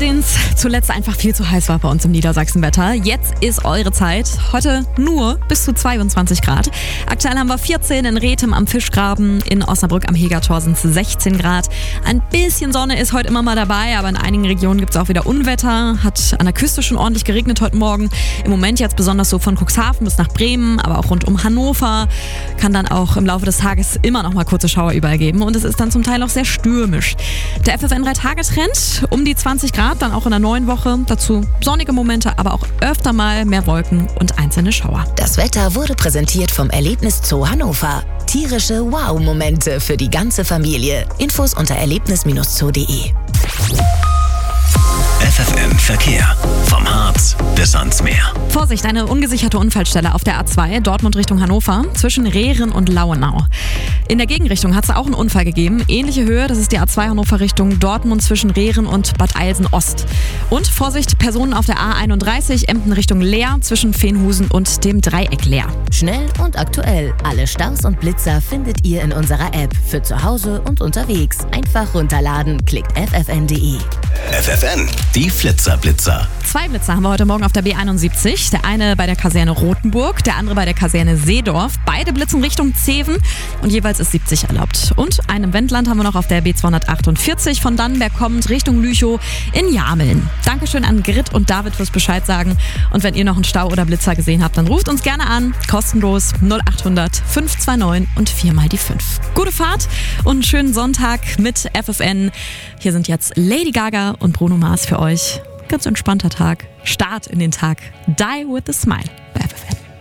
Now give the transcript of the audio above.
denen es zuletzt einfach viel zu heiß war bei uns im Niedersachsenwetter. Jetzt ist eure Zeit. Heute nur bis zu 22 Grad. Aktuell haben wir 14 in Rethem am Fischgraben. In Osnabrück am Hegertor sind es 16 Grad. Ein bisschen Sonne ist heute immer mal dabei, aber in einigen Regionen gibt es auch wieder Unwetter. Hat an der Küste schon ordentlich geregnet heute Morgen. Im Moment jetzt besonders so von Cuxhaven bis nach Bremen, aber auch rund um Hannover. Kann dann auch im Laufe des Tages immer noch mal kurze Schauer überall geben. Und es ist dann zum Teil auch sehr stürmisch. Der FFN 3-Tage-Trend um die 20 Grad, dann auch in der neuen Woche. Dazu sonnige Momente, aber auch öfter mal mehr Wolken und einzelne Schauer. Das Wetter wurde präsentiert vom Erlebnis Zoo Hannover. Tierische Wow-Momente für die ganze Familie. Infos unter erlebnis-zoo.de. FFN Verkehr. Vom Harz bis ans Meer. Vorsicht, eine ungesicherte Unfallstelle auf der A2, Dortmund Richtung Hannover, zwischen Rehren und Lauenau. In der Gegenrichtung hat es auch einen Unfall gegeben. Ähnliche Höhe, das ist die A2 Hannover Richtung Dortmund zwischen Rehren und Bad Eilsen Ost. Und Vorsicht, Personen auf der A31, Emden Richtung Leer, zwischen Veenhusen und dem Dreieck Leer. Schnell und aktuell. Alle Staus und Blitzer findet ihr in unserer App. Für zu Hause und unterwegs. Einfach runterladen. Klickt ffn.de. FFN, die Flitzer-Blitzer. 2 Blitzer haben wir heute Morgen auf der B71. Der eine bei der Kaserne Rothenburg, der andere bei der Kaserne Seedorf. Beide blitzen Richtung Zeven und jeweils ist 70 erlaubt. Und einen im Wendland haben wir noch auf der B248 von Dannenberg kommend Richtung Lüchow in Jameln. Dankeschön an Grit und David fürs Bescheid sagen. Und wenn ihr noch einen Stau oder Blitzer gesehen habt, dann ruft uns gerne an. Kostenlos 0800 529 und 4 mal die 5. Gute Fahrt und einen schönen Sonntag mit FFN. Hier sind jetzt Lady Gaga und Bruno Mars für euch. Ganz entspannter Tag. Start in den Tag. Die with a Smile.